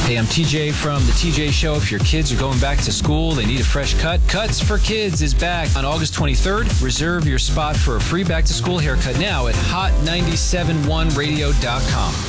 Hey, I'm TJ from The TJ Show. If your kids are going back to school, they need a fresh cut, Cuts for Kids is back on August 23rd. Reserve your spot for a free back-to-school haircut now at hot971radio.com.